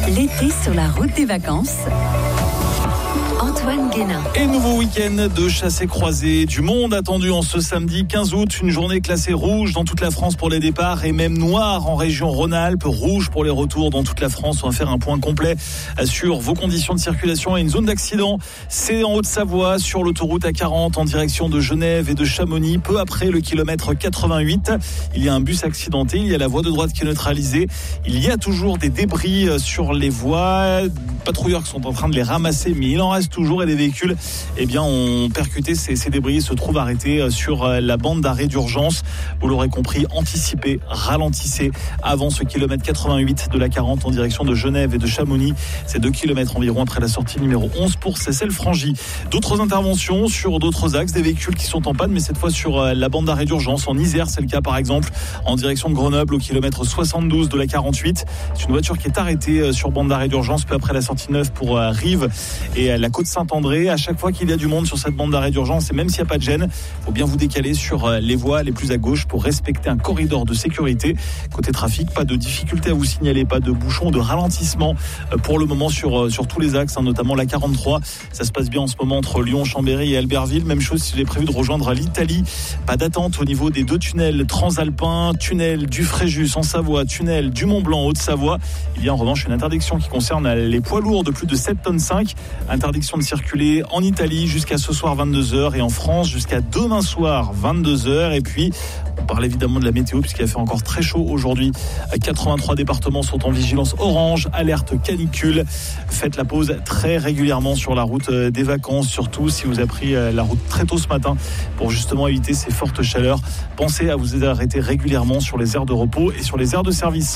L'été sur la route des vacances. Antoine Guénin. Et nouveau week-end de chassés-croisés. Du monde attendu en ce samedi 15 août. Une journée classée rouge dans toute la France pour les départs et même noire en région Rhône-Alpes. Rouge pour les retours dans toute la France. On va faire un point complet sur vos conditions de circulation et une zone d'accident. C'est en Haute-Savoie sur l'autoroute A40 en direction de Genève et de Chamonix. Peu après le kilomètre 88. Il y a un bus accidenté. Il y a la voie de droite qui est neutralisée. Il y a toujours des débris sur les voies. Patrouilleurs qui sont en train de les ramasser, mais il en reste toujours et les véhicules ont percuté ces débris et se trouvent arrêtés sur la bande d'arrêt d'urgence. Vous l'aurez compris, anticipez, ralentissez avant ce kilomètre 88 de la 40 en direction de Genève et de Chamonix. C'est 2 kilomètres environ après la sortie numéro 11 pour Seyssel-Frangy. D'autres interventions sur d'autres axes, des véhicules qui sont en panne, mais cette fois sur la bande d'arrêt d'urgence. En Isère, c'est le cas par exemple, en direction de Grenoble au kilomètre 72 de la 48. C'est une voiture qui est arrêtée sur bande d'arrêt d'urgence peu après la sortie 9 pour Rives et la côte Saint-André. À chaque fois qu'il y a du monde sur cette bande d'arrêt d'urgence et même s'il n'y a pas de gêne, il faut bien vous décaler sur les voies les plus à gauche pour respecter un corridor de sécurité. Côté trafic, pas de difficulté à vous signaler, pas de bouchons, de ralentissement pour le moment sur tous les axes, notamment la 43. Ça se passe bien en ce moment entre Lyon, Chambéry et Albertville. Même chose si vous avez prévu de rejoindre l'Italie. Pas d'attente au niveau des 2 tunnels transalpins, tunnel du Fréjus en Savoie, tunnel du Mont-Blanc en Haute-Savoie. Il y a en revanche une interdiction qui concerne les poids lourds de plus de 7,5 tonnes. Interdiction de circuler en Italie jusqu'à ce soir 22h et en France jusqu'à demain soir 22h. Et puis on parle évidemment de la météo puisqu'il a fait encore très chaud aujourd'hui. 83 départements sont en vigilance orange, alerte canicule. Faites la pause très régulièrement sur la route des vacances, surtout si vous avez pris la route très tôt ce matin pour justement éviter ces fortes chaleurs. Pensez à vous arrêter régulièrement sur les aires de repos et sur les aires de service.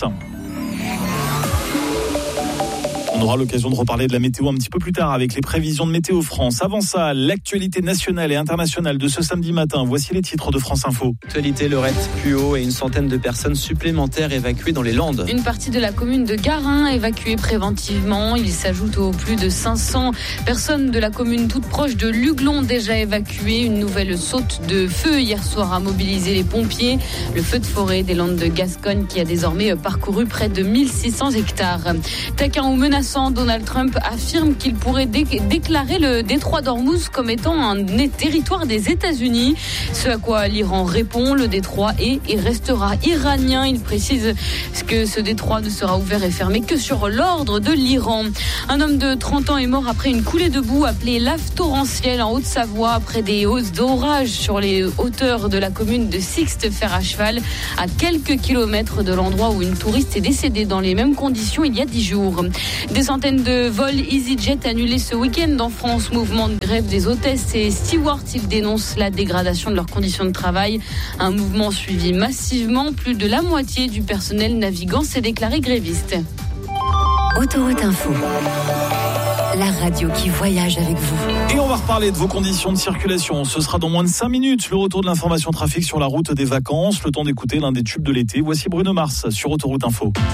On aura l'occasion de reparler de la météo un petit peu plus tard avec les prévisions de Météo France. Avant ça, l'actualité nationale et internationale de ce samedi matin. Voici les titres de France Info. Actualité, Lorette, Puau et une centaine de personnes supplémentaires évacuées dans les Landes. Une partie de la commune de Garin évacuée préventivement. Il s'ajoute aux plus de 500 personnes de la commune toute proche de Luglon déjà évacuées. Une nouvelle saute de feu hier soir a mobilisé les pompiers. Le feu de forêt des Landes de Gascogne qui a désormais parcouru près de 1600 hectares. Taquin ou menaçant, Donald Trump affirme qu'il pourrait déclarer le détroit d'Ormuz comme étant un territoire des États-Unis. Ce à quoi l'Iran répond, le détroit est et restera iranien. Il précise que ce détroit ne sera ouvert et fermé que sur l'ordre de l'Iran. Un homme de 30 ans est mort après une coulée de boue appelée lave torrentielle en Haute-Savoie après des hausses d'orage sur les hauteurs de la commune de Sixte-Fer à cheval, à quelques kilomètres de l'endroit où une touriste est décédée dans les mêmes conditions il y a 10 jours. Des centaines de vols EasyJet annulés ce week-end en France. Mouvement de grève des hôtesses et stewards. Ils dénoncent la dégradation de leurs conditions de travail. Un mouvement suivi massivement. Plus de la moitié du personnel navigant s'est déclaré gréviste. Autoroute Info. La radio qui voyage avec vous. Et on va reparler de vos conditions de circulation. Ce sera dans moins de 5 minutes. Le retour de l'information trafic sur la route des vacances. Le temps d'écouter l'un des tubes de l'été. Voici Bruno Mars sur Autoroute Info.